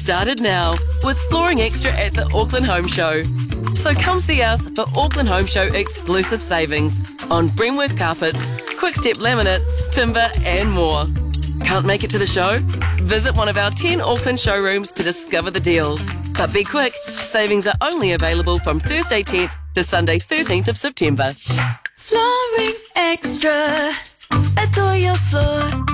started now with Flooring Extra at the Auckland Home Show. So come see us for Auckland Home Show exclusive savings on Bremworth carpets, Quickstep laminate, timber and more. Can't make it to the show? Visit one of our 10 Auckland showrooms to discover the deals. But be quick, savings are only available from Thursday 10th to Sunday 13th of September. Flooring Extra. Adore your floor.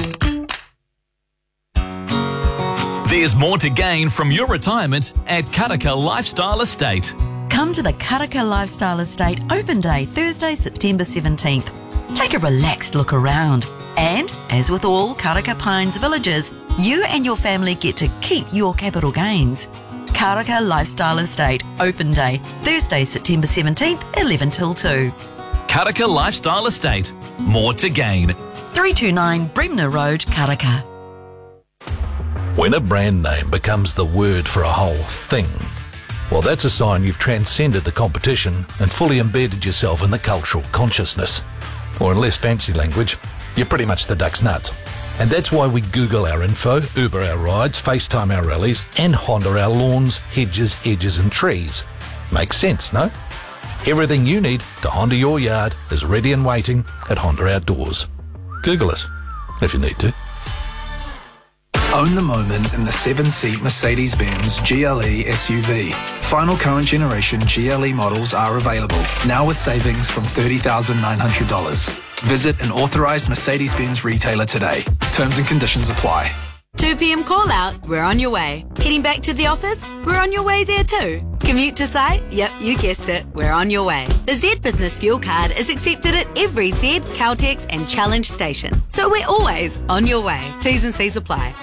There's more to gain from your retirement at Karaka Lifestyle Estate. Come to the Karaka Lifestyle Estate Open Day, Thursday, September 17th. Take a relaxed look around. And, as with all Karaka Pines villages, you and your family get to keep your capital gains. Karaka Lifestyle Estate Open Day, Thursday, September 17th, 11 till 2. Karaka Lifestyle Estate. More to gain. 329 Bremner Road, Karaka. When a brand name becomes the word for a whole thing, well, that's a sign you've transcended the competition and fully embedded yourself in the cultural consciousness. Or in less fancy language, you're pretty much the duck's nuts. And that's why we Google our info, Uber our rides, FaceTime our rallies, and Honda our lawns, hedges, edges and trees. Makes sense, no? Everything you need to Honda your yard is ready and waiting at Honda Outdoors. Google us, if you need to. Own the moment in the 7-seat Mercedes-Benz GLE SUV. Final current generation GLE models are available, now with savings from $30,900. Visit an authorised Mercedes-Benz retailer today. Terms and conditions apply. 2 p.m. call out, we're on your way. Heading back to the office, we're on your way there too. Commute to site? Yep, you guessed it, we're on your way. The Z Business Fuel Card is accepted at every Z, Caltex and Challenge station. So we're always on your way. T's and C's apply.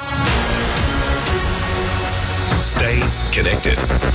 Stay connected.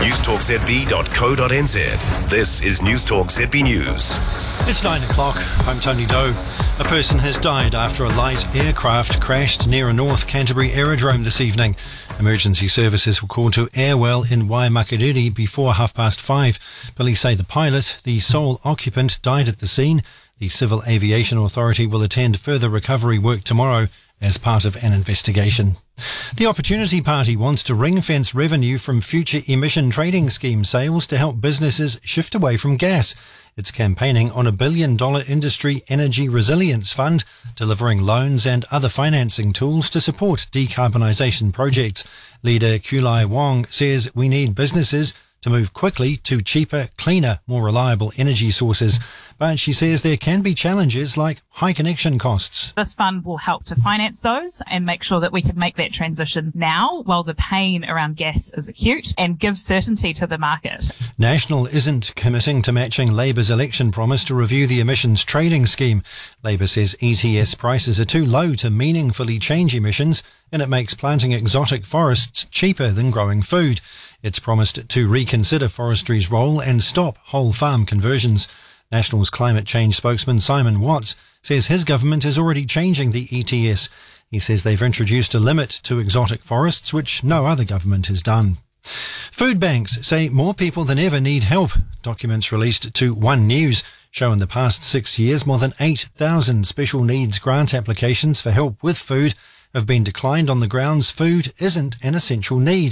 newstalkzb.co.nz. This is Newstalk ZB News. It's 9 o'clock. I'm Tony Doe. A person has died after a light aircraft crashed near a North Canterbury aerodrome this evening. Emergency services were called to Airwell in Waimakariri before 5:30. Police say the pilot, the sole occupant, died at the scene. The Civil Aviation Authority will attend further recovery work tomorrow as part of an investigation. The Opportunity Party wants to ring-fence revenue from future emission trading scheme sales to help businesses shift away from gas. It's campaigning on $1 billion industry energy resilience fund, delivering loans and other financing tools to support decarbonisation projects. Leader Kulai Wong says we need businesses to move quickly to cheaper, cleaner, more reliable energy sources. But she says there can be challenges like high connection costs. This fund will help to finance those and make sure that we can make that transition now while the pain around gas is acute and give certainty to the market. National isn't committing to matching Labour's election promise to review the emissions trading scheme. Labour says ETS prices are too low to meaningfully change emissions, and it makes planting exotic forests cheaper than growing food. It's promised to reconsider forestry's role and stop whole farm conversions. National's climate change spokesman Simon Watts says his government is already changing the ETS. He says they've introduced a limit to exotic forests, which no other government has done. Food banks say more people than ever need help. Documents released to One News show in the past 6 years more than 8,000 special needs grant applications for help with food have been declined on the grounds food isn't an essential need.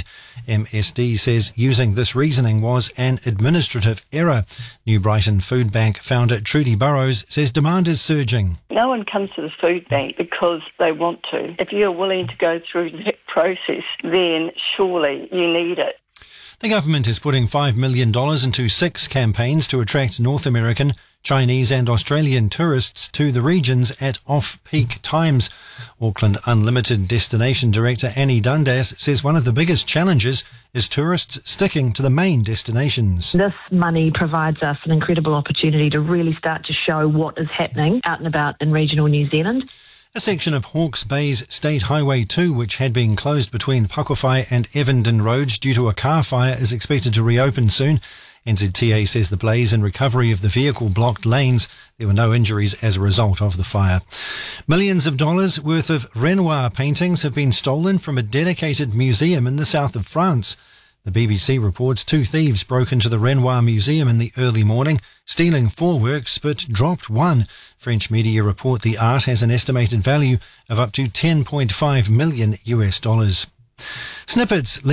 MSD says using this reasoning was an administrative error. New Brighton Food Bank founder Trudy Burrows says demand is surging. No one comes to the food bank because they want to. If you're willing to go through that process, then surely you need it. The government is putting $5 million into 6 campaigns to attract North American, Chinese and Australian tourists to the regions at off-peak times. Auckland Unlimited Destination Director Annie Dundas says one of the biggest challenges is tourists sticking to the main destinations. This money provides us an incredible opportunity to really start to show what is happening out and about in regional New Zealand. A section of Hawke's Bay's State Highway 2, which had been closed between Pakowhai and Evenden roads due to a car fire, is expected to reopen soon. NZTA says the blaze and recovery of the vehicle blocked lanes. There were no injuries as a result of the fire. Millions of dollars worth of Renoir paintings have been stolen from a dedicated museum in the south of France. The BBC reports 2 thieves broke into the Renoir Museum in the early morning, stealing 4 works but dropped 1. French media report the art has an estimated value of up to $10.5 million. Snippets